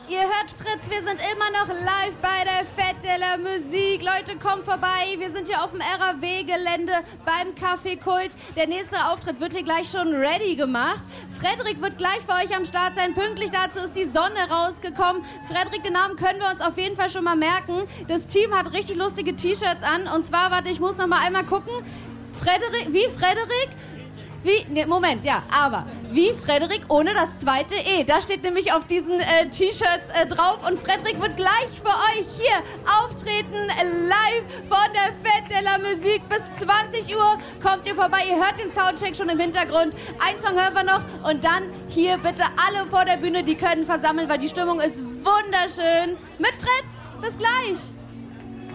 Ihr hört Fritz, wir sind immer noch live bei der Fête de la Musique. Leute, kommt vorbei. Wir sind hier auf dem RAW-Gelände beim Café Kult. Der nächste Auftritt wird hier gleich schon ready gemacht. Frederik wird gleich für euch am Start sein. Pünktlich dazu ist die Sonne rausgekommen. Frederik, den Namen können wir uns auf jeden Fall schon mal merken. Das Team hat richtig lustige T-Shirts an. Und zwar, warte, ich muss noch mal einmal gucken. Frederik, wie Frederik? Wie Frederik ohne das zweite E. Da steht nämlich auf diesen T-Shirts drauf. Und Frederik wird gleich für euch hier auftreten, live von der Fête de la Musique. Bis 20 Uhr kommt ihr vorbei. Ihr hört den Soundcheck schon im Hintergrund. Einen Song hören wir noch. Und dann hier bitte alle vor der Bühne, die können versammeln, weil die Stimmung ist wunderschön. Mit Fritz. Bis gleich.